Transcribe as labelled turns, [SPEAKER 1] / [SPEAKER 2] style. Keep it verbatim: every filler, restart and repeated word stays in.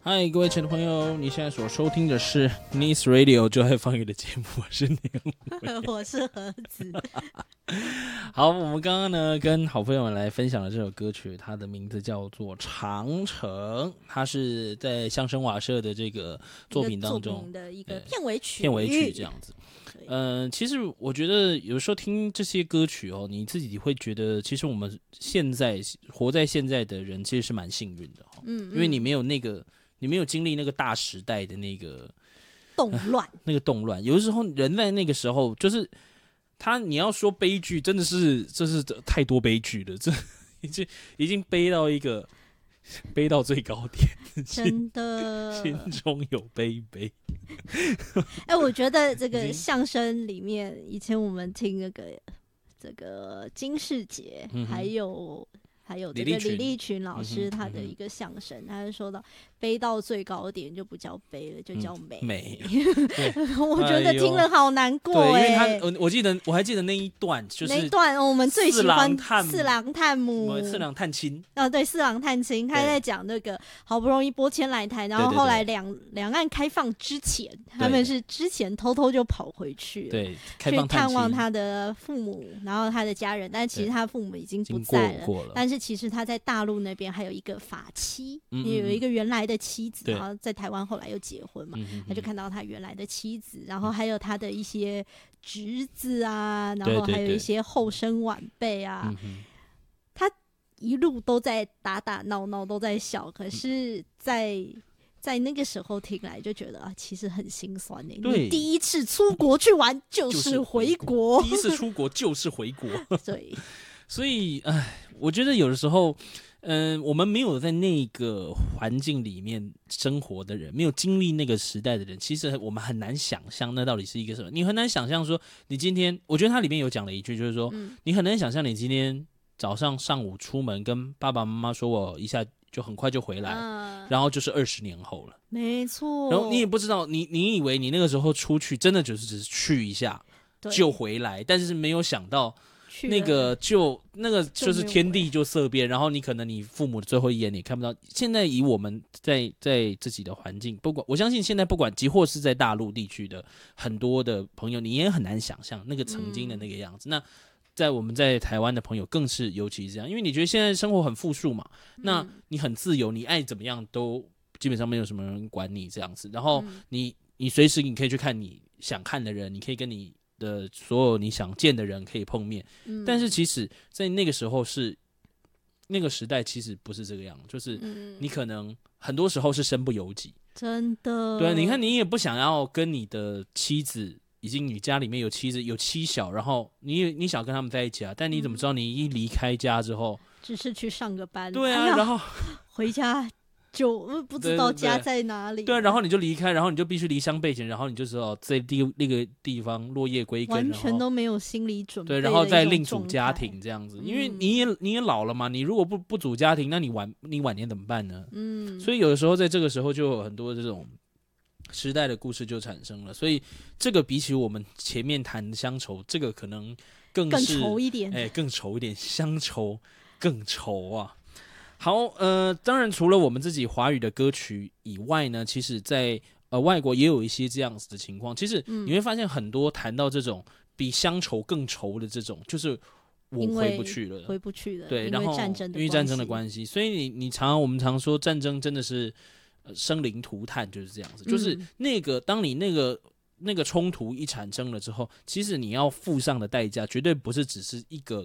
[SPEAKER 1] 嗨，各位亲爱的朋友，你现在所收听的是 Nice Radio 就爱放映的节目，我是年伟，
[SPEAKER 2] 我是盒子。
[SPEAKER 1] 好，我们刚刚呢跟好朋友们来分享的这首歌曲，它的名字叫做《长城》，它是在相声瓦舍的这个作品当中
[SPEAKER 2] 的一个片尾曲，
[SPEAKER 1] 片尾曲这样子。嗯、呃，其实我觉得有时候听这些歌曲哦，你自己会觉得，其实我们现在活在现在的人其实是蛮幸运的哈，嗯，因为你没有那个。你没有经历那个大时代的那个
[SPEAKER 2] 动乱、呃，
[SPEAKER 1] 那个动乱。有的时候人在那个时候，就是他你要说悲剧，真的是这是太多悲剧了，这已经已经悲到一个悲到最高点，
[SPEAKER 2] 真的
[SPEAKER 1] 心中有悲悲。
[SPEAKER 2] 哎、欸，我觉得这个相声里面，以前我们听那个这个金士杰，嗯、还有。还有这个李立群老师他的一个相声，嗯、他就说到悲到最高点就不叫悲了，就叫美。
[SPEAKER 1] 嗯、美，
[SPEAKER 2] 我觉得听了好难过
[SPEAKER 1] 哎、欸。对，因为他我我记得我还记得那一段，就是
[SPEAKER 2] 那一段我们最喜欢四郎探母、
[SPEAKER 1] 四郎探亲
[SPEAKER 2] 啊，对，四郎探亲，他在讲那个好不容易拨迁来台，然后后来两两岸开放之前，他们是之前偷偷就跑回去了，
[SPEAKER 1] 对，
[SPEAKER 2] 去探望他的父母，然后他的家人，但其实他父母已经不在了，
[SPEAKER 1] 了
[SPEAKER 2] 但是其实他在大陆那边还有一个法妻，嗯嗯有一个原来的妻子，然后在台湾后来又结婚嘛，嗯他就看到他原来的妻子，然后还有他的一些侄子啊，然后还有一些后生晚辈啊，对对对他一路都在打打闹闹，都在笑，可是在在那个时候听来就觉得啊，其实很心酸呢。你第一次出国去玩就是回国，
[SPEAKER 1] 就是、第一次出国就是回国，
[SPEAKER 2] 对。
[SPEAKER 1] 所以，哎，我觉得有的时候，嗯、呃，我们没有在那个环境里面生活的人，没有经历那个时代的人，其实我们很难想象那到底是一个什么。你很难想象说，你今天，我觉得它里面有讲了一句，就是说，嗯、你很难想象你今天早上上午出门，跟爸爸妈妈说我一下就很快就回来，嗯、然后就是二十年后了，
[SPEAKER 2] 没错。
[SPEAKER 1] 然后你也不知道，你你以为你那个时候出去，真的就是只是去一下就回来，但是没有想到。那个就那个就是天地就色变，然后你可能你父母的最后一眼你看不到。现在以我们在在自己的环境，不管我相信现在不管即或是在大陆地区的很多的朋友，你也很难想象那个曾经的那个样子。嗯、那在我们在台湾的朋友更是尤其这样，因为你觉得现在生活很富庶嘛，那你很自由，你爱怎么样都基本上没有什么人管你这样子，然后你你随时你可以去看你想看的人，你可以跟你。的所有你想见的人可以碰面，嗯、但是其实，在那个时候是那个时代，其实不是这个样，就是你可能很多时候是身不由己，
[SPEAKER 2] 真的。
[SPEAKER 1] 对，你看你也不想要跟你的妻子，已经你家里面有妻子有妻小，然后你你想跟他们在一起啊，但你怎么知道你一离开家之后，
[SPEAKER 2] 只是去上个班，
[SPEAKER 1] 对啊，
[SPEAKER 2] 哎、
[SPEAKER 1] 然后
[SPEAKER 2] 回家。就不知道家在哪里，
[SPEAKER 1] 对， 对， 对，然后你就离开，然后你就必须离乡背井，然后你就知道在地那个地方落叶归根，
[SPEAKER 2] 完全都没有心理准备，
[SPEAKER 1] 对，然后再另组家庭这样子，嗯、因为你也你也老了嘛，你如果不不组家庭，那你晚你晚年怎么办呢？嗯，所以有的时候在这个时候就有很多这种时代的故事就产生了，所以这个比起我们前面谈的乡愁，这个可能更是
[SPEAKER 2] 更愁一点，
[SPEAKER 1] 哎，更愁一点，乡愁更愁啊。好，呃，当然除了我们自己华语的歌曲以外呢，其实在呃外国也有一些这样子的情况。其实你会发现很多谈到这种比乡愁更愁的这种，就是我回不去了，
[SPEAKER 2] 回不去了。
[SPEAKER 1] 对，然后因为战争的关系，所以你你常常我们常说战争真的是、呃、生灵涂炭，就是这样子，就是那个当你那个。那个冲突一产生了之后，其实你要付上的代价绝对不是只是一个